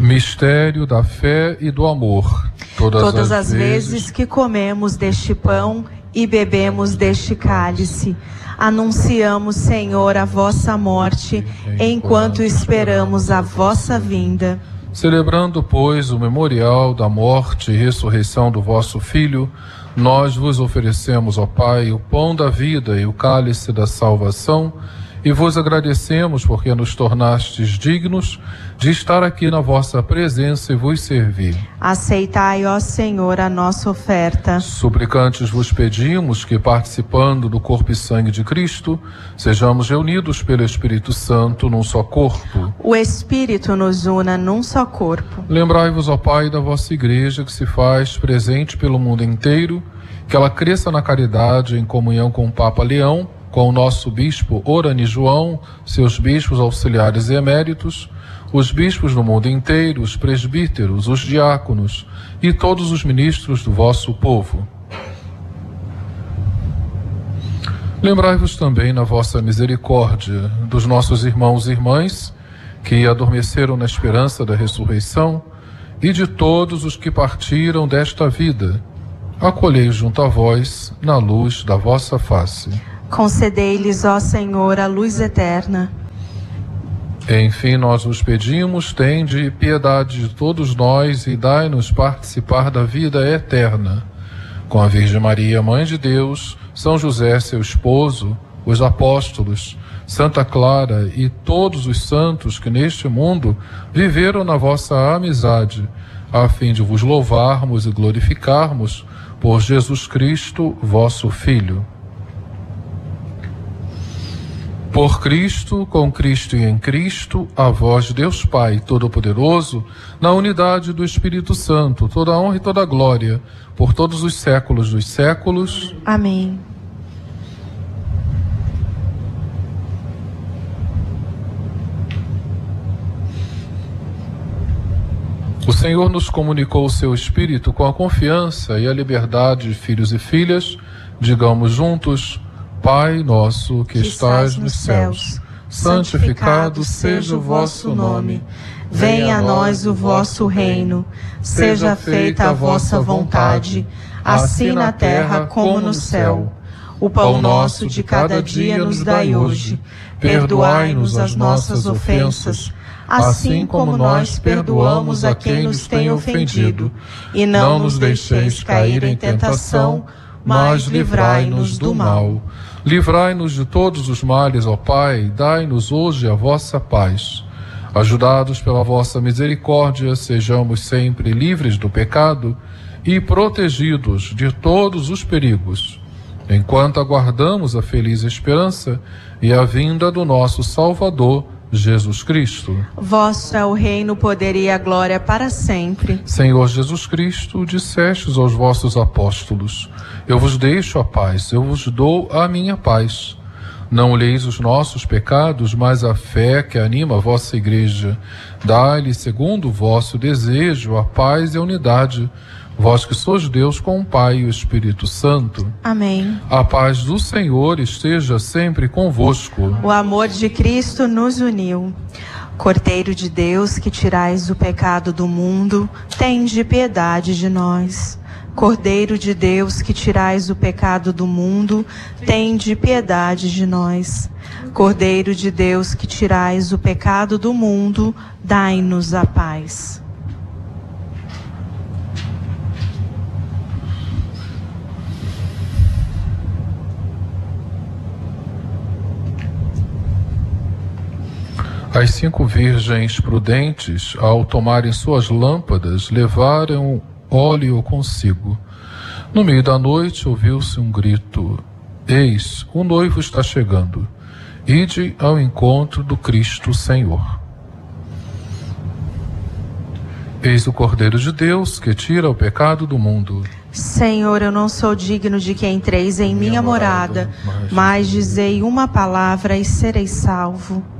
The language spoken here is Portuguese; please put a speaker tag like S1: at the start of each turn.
S1: Mistério da fé e do amor.
S2: Todas as vezes que comemos deste pão e bebemos deste cálice, anunciamos, Senhor, a vossa morte, enquanto esperamos a vossa vinda.
S1: Celebrando, pois, o memorial da morte e ressurreição do vosso Filho, nós vos oferecemos, ó Pai, o pão da vida e o cálice da salvação, e vos agradecemos porque nos tornastes dignos de estar aqui na vossa presença e vos servir.
S2: Aceitai, ó Senhor, a nossa oferta.
S1: Suplicantes vos pedimos que, participando do corpo e sangue de Cristo, sejamos reunidos pelo Espírito Santo num só corpo.
S2: O Espírito nos una num só corpo.
S1: Lembrai-vos, ó Pai, da vossa Igreja que se faz presente pelo mundo inteiro, que ela cresça na caridade em comunhão com o Papa Leão, com o nosso bispo Orani João, seus bispos auxiliares e eméritos, os bispos do mundo inteiro, os presbíteros, os diáconos e todos os ministros do vosso povo. Lembrai-vos também, na vossa misericórdia, dos nossos irmãos e irmãs que adormeceram na esperança da ressurreição e de todos os que partiram desta vida. Acolhei junto a vós, na luz da vossa face.
S2: Concedei-lhes, ó Senhor, a luz eterna.
S1: Enfim, nós vos pedimos, tende piedade de todos nós e dai-nos participar da vida eterna. Com a Virgem Maria, Mãe de Deus, São José, seu esposo, os apóstolos, Santa Clara e todos os santos que neste mundo viveram na vossa amizade, a fim de vos louvarmos e glorificarmos por Jesus Cristo, vosso Filho. Por Cristo, com Cristo e em Cristo, a vós, Deus Pai Todo-Poderoso, na unidade do Espírito Santo, toda a honra e toda a glória, por todos os séculos dos séculos.
S2: Amém.
S1: O Senhor nos comunicou o seu Espírito com a confiança e a liberdade de filhos e filhas. Digamos juntos: Pai nosso que estais nos céus, santificado seja o vosso nome.
S2: Venha a nós o vosso reino. Seja feita a vossa vontade, assim na terra como no céu. O pão nosso de cada dia nos dai hoje. Perdoai-nos as nossas ofensas, assim como nós perdoamos a quem nos tem ofendido. E não nos deixeis cair em tentação, mas livrai-nos do mal.
S1: Livrai-nos de todos os males, ó Pai, dai-nos hoje a vossa paz. Ajudados pela vossa misericórdia, sejamos sempre livres do pecado e protegidos de todos os perigos, enquanto aguardamos a feliz esperança e a vinda do nosso Salvador, Jesus Cristo.
S2: Vosso é o reino, o poder e a glória para sempre.
S1: Senhor Jesus Cristo, dissestes aos vossos apóstolos: eu vos deixo a paz, eu vos dou a minha paz. Não olheis os nossos pecados, mas a fé que anima a vossa Igreja. Dai-lhe, segundo o vosso desejo, a paz e a unidade. Vós que sois Deus com o Pai e o Espírito Santo.
S2: Amém.
S1: A paz do Senhor esteja sempre convosco.
S2: O amor de Cristo nos uniu. Cordeiro de Deus, que tirais o pecado do mundo, tende piedade de nós. Cordeiro de Deus, que tirais o pecado do mundo, tende piedade de nós. Cordeiro de Deus, que tirais o pecado do mundo, dai-nos a paz.
S1: As 5 virgens prudentes, ao tomarem suas lâmpadas, levaram óleo consigo. No meio da noite ouviu-se um grito: Eis, o noivo está chegando. Ide ao encontro do Cristo Senhor. Eis o Cordeiro de Deus que tira o pecado do mundo.
S2: Senhor, eu não sou digno de que entreis em minha morada, mas dizei uma palavra e serei salvo.